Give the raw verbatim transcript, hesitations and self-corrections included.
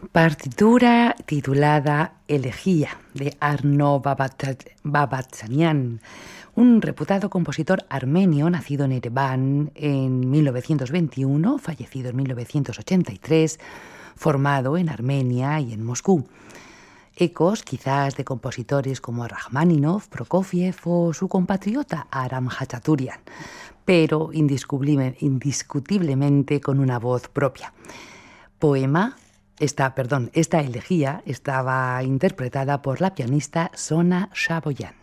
Partitura titulada Elegía, de Arno Babatsanian, un reputado compositor armenio nacido en Ereván en mil novecientos veintiuno, fallecido en mil novecientos ochenta y tres, formado en Armenia y en Moscú. Ecos quizás de compositores como Rachmaninoff, Prokofiev o su compatriota Aram Hachaturian, pero indiscutiblemente con una voz propia. Poema Esta, perdón, esta elegía estaba interpretada por la pianista Sona Shaboyan.